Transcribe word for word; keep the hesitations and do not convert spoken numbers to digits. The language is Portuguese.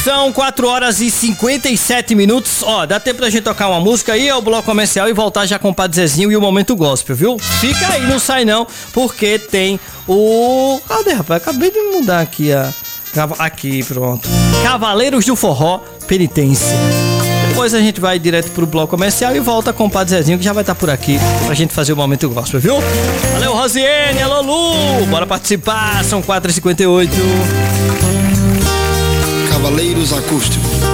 São quatro horas e cinquenta e sete minutos. Ó, dá tempo da gente tocar uma música aí, é o bloco comercial e voltar já com o Padre Zezinho e o Momento Gospel, viu? Fica aí, não sai não, porque tem o... Cadê, rapaz? Acabei de mudar aqui a... Aqui, pronto. Cavaleiros do Forró, Penitência. Depois a gente vai direto pro bloco comercial e volta com o Padre Zezinho, que já vai estar por aqui pra gente fazer o Momento Gospel, viu? Valeu, Rosiane, alô, Lu! Bora participar, são quatro e cinquenta e oito. Cavaleiros Acústicos.